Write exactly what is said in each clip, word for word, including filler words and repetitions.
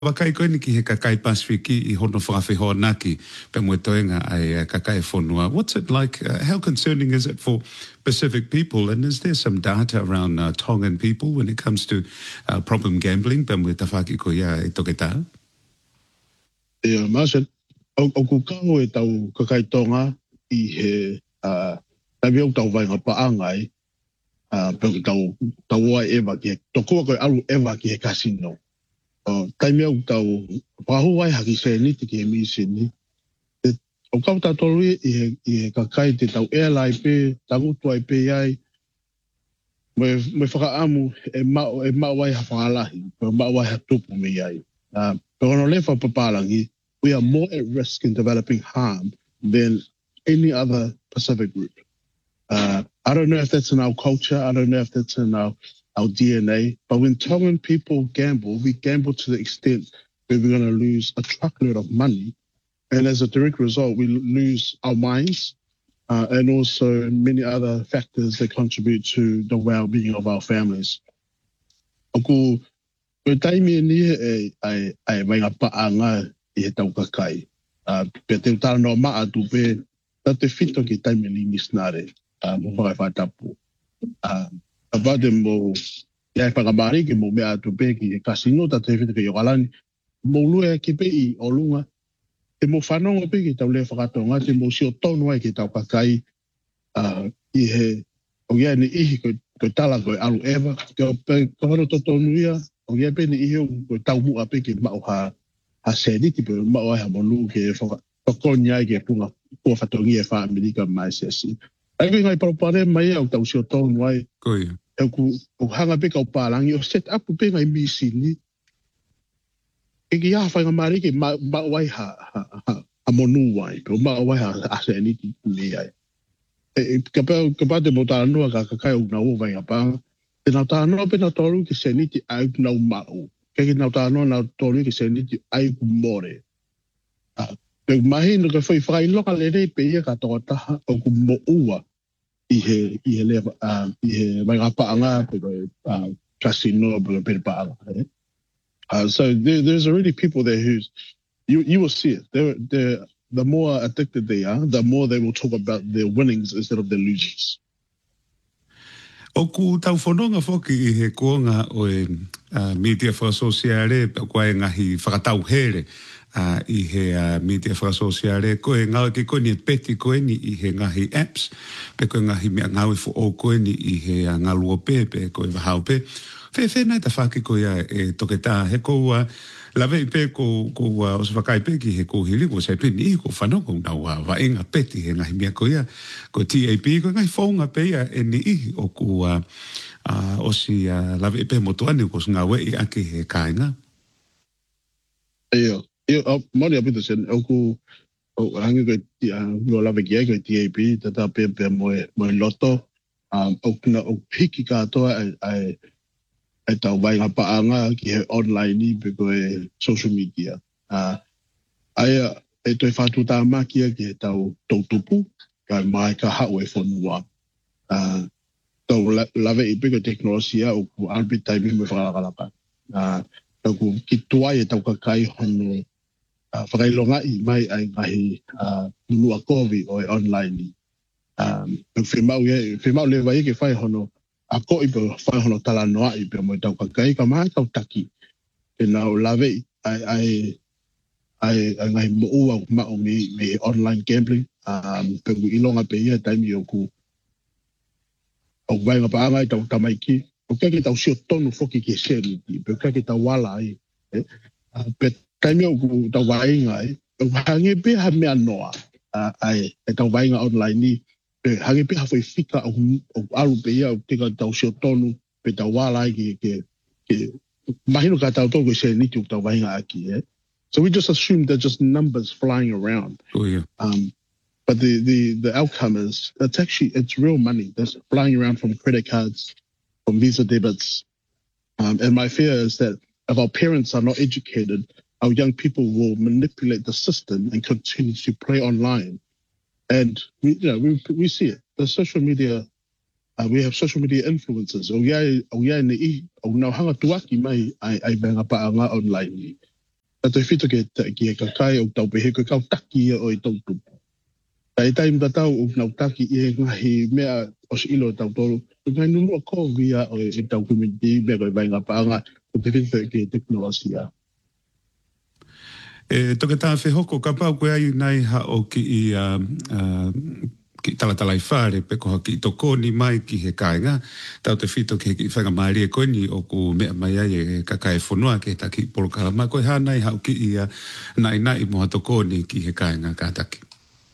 Wakai koe ni ki he kakai Pasifiki I hono whakawhihoa naki pe mwe toenga ai kakai whonua. What's it like? Uh, how concerning is it for Pacific people? And is there some data around uh, Tongan people when it comes to uh, problem gambling? Pe mwe tawhaki ko ia e toke tā? Ia, Marcel, au kukau e tau kakai tonga I he tabi au tau vai ngapa angai pe tau tau ai ewa ki he tokua koe alu ewa ki he kasino. Uh, taimi au tau wahua ai haki se ni te ki he misi ni. O kau tātolu I he, I he kakai te tau airline pe, tangutu ai pe ai, me, me whakaamu e mao, e mao ai ha whakalahi, pe mao ai ha tupu me ai. Uh, pe ono lewa papalangi, we are more at risk in developing harm than any other Pacific group. Uh, I don't know if that's in our culture, I don't know if that's in our our D N A. But when Tongan people gamble, we gamble to the extent where we're going to lose a truckload of money. And as a direct result, we lose our minds uh, and also many other factors that contribute to the well-being of our families. Aku, pe taimi ni e ai ai mai paanga I he tau kakai. Pe te utara no maa tu pe ta te fito ki taimi ni misnare mo whakai whatapu. About them mo ia whakamari ki mo mea atu pe ki e kasino ta te whita ki yokalani mo lua ki pe I o lunga te mo whanonga pe ki tau le whakatonga te mo si o tonu ai ki tau kakai I he o ia ni ihi ko tala ko alu ewa ki o pe kawano to tonu ia o ia pe ni ihi o ko tau mua pe ki mao ha ha sediti pe mao ai ha monu ki e whakakonya ai ki e punga kua whatongi e wha Amerika mai sesi ai ko ngai parupare mai au tau si o tonu ai Koia e ku o hanga pe kau palangi o set up pe ngai misi ni e ki ha whainga mari ki ma, ma wai ha, ha, ha, ha monu wai pe ma wai ha ase ni ki ni ai e ka pa ka pa te mota no ka ka kai na o vai apa te na ta no pe na toru ki se ni ti ai na ma o ke ki na ta no na toru ki se ni ti ai ku more a pe mai no ka foi fai loka le re pe ia ka to ta o ku mo ua I he I he leva uh, I he mai paanga pe uh, casino pe pe paanga. Uh, so there, there's already people there who's you you will see it. They're, they're, the more addicted they are, the more they will talk about their winnings instead of their losings. O ku tau whanonga whoki I he kuonga o e uh, media whakasosiare kwa e ngahi whakatau here uh, I he uh, media whakasosiare ko e ngau ki koe ni peti koe ni I he ngahi apps pe koe ngahi mea ngau I fo o koe ni I he uh, ngalua pe pe koe wahau pe whe whe nai ta whaki koe a e toke tā he ko uh, lawe I pe ko, ko uh, o se whakai pe ki he ko hiri ko se pe ni ko whanonga nau uh, wa inga peti he ngahi mea koe a ko T A P ko ngai whaunga pe a e ni I o ku uh, uh, o si uh, lawe I pe motuani ko ngā we I aki he kāinga. Ia, ia, mori a pita sen, au ku o hangi koe no lawe ki ai koe T A P, tata pe pe moe moe loto, um, au kina au hiki katoa ai, ai e tau vai ngā paanga ki he online ni pe koe social media. Uh, aia e toi whātu tā makia ki he tau tautupu, kai mai ka hau e whanua. Uh, tau lawe I pe koe teknolosia o ku albi taimi me whakalakalaka. Uh, tau ku ki tuai e tau kakai hono uh, whakailonga I mai ai ngahi uh, nunua kovi o e online ni. Um, whimau, whimau le vai ke whai hono a ko I pe whai hono tala noa I pe mo tau kakai ka mai tau taki. E nau lawe ai ai ai ai ngai mo ua mao me me online gambling um pe ku ilonga pe ia taimi o ku o vai nga pa ngai tau tamai ki o ke ki tau sio tonu foki ki se ni pe ke ki tau wala ai pe taimi o ku tau vai ngai o hangi pe ha me anoa ai e tau vai nga online ni pe hangi pe ha foi fika o alu pe ia o te ka tau sio tonu pe tau wala ai ki ke ke mahino ka tau toko se ni tu tau vai nga aki eh. So we just assume they're just numbers flying around. Oh yeah. Um, but the, the, the outcome is it's actually it's real money that's flying around from credit cards, from Visa debits. Um, and my fear is that if our parents are not educated, our young people will manipulate the system and continue to play online. And we, you know, we we see it. The social media, uh, we have social media influencers. O ia o ia ni o na hanga tuaki mai ai ai benga pa nga online. Ta te fito ke ki ka kai o tau pehe ko kau taki o i tau tu. Tai tai mta tau o nau taki i ngahi mea o si ilo tau tolu. Ngai nunu a ko via o i tau community mea ko i vai ngā paanga o te fito ke teknolosia. E toke tā whehoko ka pau koe ai nei ha o ki i uh, uh, ki talatala i whare pe koha ki tokoni mai ki he kāinga tau te whito ki ki whanga maari e koini o ku mea mai ai e kakai whonua ke ta ki polokala mai koe hānai hau ki i uh, nai nai moha tokoni ki he kāinga ka taki.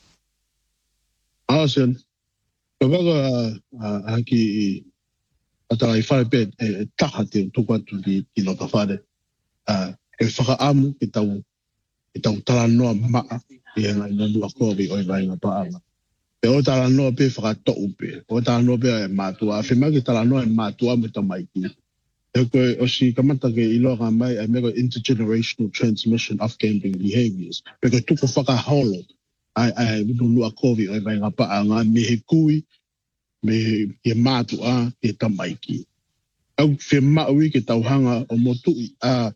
Asen, ka waga a ki i atala i whare pe e taha te tuku atu ki i nota whare. E whaka amu ki tau i tau tala noa maa i ngai nanu a kovi o i vai ngā paanga. Pe o tala noa pe whakato upe. O tala noa pe e mātua. A whemaki tala noa e mātua me ta maiki. E koe o si kamata ke ilo ngā mai e mego intergenerational transmission of gambling behaviors. Pe koe tuko whakaholo ai ai nunu a kovi o i vai ngā paanga me he kui me he mātua e ta maiki. Au whemaui ke tauhanga o motui a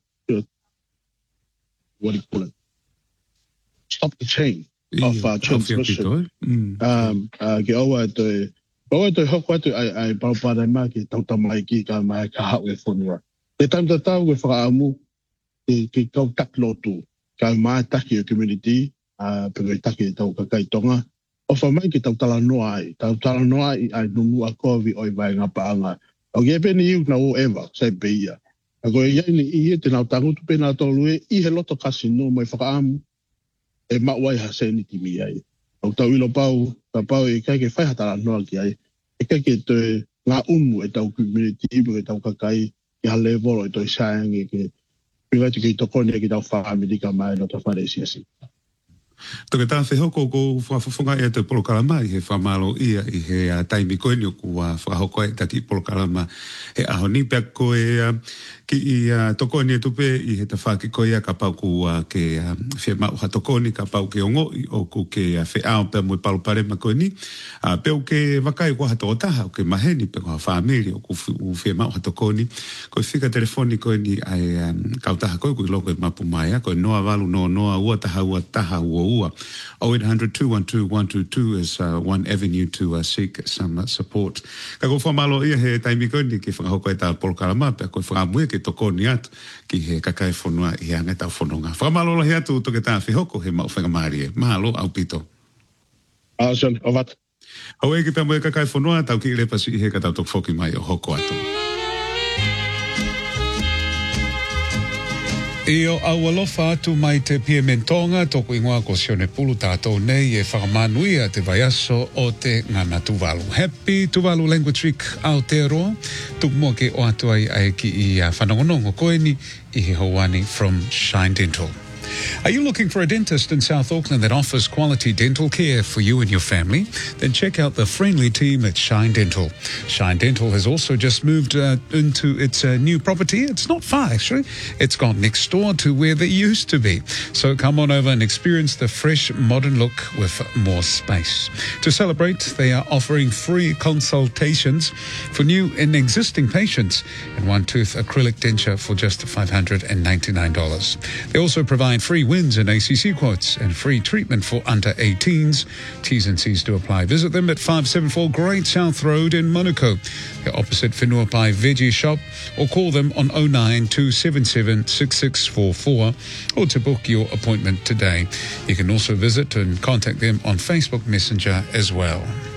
what do you call it? Stop the chain of uh, transmission. Mm. Um, uh, ke aua e toi, aua e toi hoko atu ai, ai paupara mai ki tauta mai ki ka mai ka hau e whonua. Te taim ta tau e whakaamu ki, ki kau taklotu, ka mai taki o community, uh, pero e taki e tau kakai tonga, o wha mai ki tau tala noa ai, tau tala noa ai ai nungu a kovi o i vai ngā paanga. O ge peni iu na o ewa, sai peia. A koe iai ni i e te nau tangutu pena tolu e, i he loto kasi no mai whakaamu, e mauai ha se ni kimi ai. Au tau ilo pau, ka pau e kai ke whaihatara noa ki ai, e kai ke te ngā umu e tau community ibu e tau kakai, ki ha levolo e toi saangi ke pingaitu ki tokone ki tau whaamirika mai no ta whare siasi. Toke tā whehoko ko whawhawhunga e te polokalama i he whamalo ia i he uh, taimi koeni o ku uh, whahoko e taki polokalama he aho ni pia koe uh, ki i uh, tokoni e tupe i he ta whaki koea ka pau ku uh, ke uh, whea mau ha tokoni ka pau ke ongo i o ku ke uh, whea ao pia mui palopare ma koeni uh, pia o ke wakai ko hato o taha o ke maheni pia ko ha whamiri o ku whea mau ha tokoni ko whika telefoni koeni ai um, kautaha koe ku i loko i mapu mai ko noa walu no noa ua taha ua taha ua ua. oh eight hundred, two one two, one two two is uh, one avenue to uh, seek some uh, support. Ka ko whamalo ia he taimi koeni ki whakahoko e tā polokalama pia koe whakamue ke tokoni atu ki he kakai whanua i anga tau whanonga. Whakamalo lahi atu toke tā whihoko he mau whangamari e. Mahalo au pito. Asen, ovat. Hau e ki pia mue kakai whanua tau ki repasi i he katau tok whoki mai o hoko atu. I o awalofa atu mai te pie mentonga toko ingoa ko sione pulu tātou nei e whakamanuia te vaiaso o te ngana Tuvalu. Happy Tuvalu Language Week Aotearoa. Tuk mua ke o atu ai ai ki i uh, whanongonongo koeni i he hawani from Shine Dental. Are you looking for a dentist in South Auckland that offers quality dental care for you and your family? Then check out the friendly team at Shine Dental. Shine Dental has also just moved uh, into its uh, new property. It's not far, actually. It's gone next door to where they used to be. So come on over and experience the fresh, modern look with more space. To celebrate, they are offering free consultations for new and existing patients and one-tooth acrylic denture for just five hundred ninety-nine dollars. They also provide free wins and A C C quotes and free treatment for under eighteens. T's and C's to apply. Visit them at five seventy-four Great South Road in Monaco. They're opposite Whenuapai Veggie Shop, or call them on oh nine two seven seven six six four four or to book your appointment today. You can also visit and contact them on Facebook Messenger as well.